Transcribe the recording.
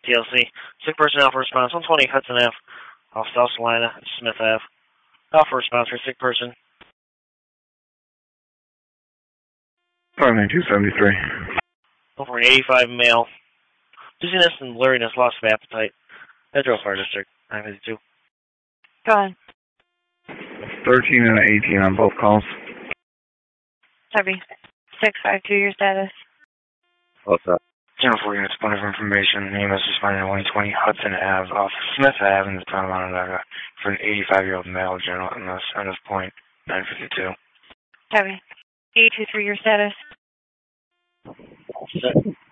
TLC. Sick person out for response. 120 Hudson Ave. Off South Salina, Smith Ave. Out for response for sick person. 59273. For an 85 male. Dizziness and blurriness, loss of appetite. Metro Fire District, 952. Go on. 13 and 18 on both calls. Copy. 652, your status. What's up? 04 units, point of information. Name is responding to 120 Hudson Ave off Smith Ave in the town of Onondaga for an 85-year-old male general illness on this point, 952. Copy. 823, your status.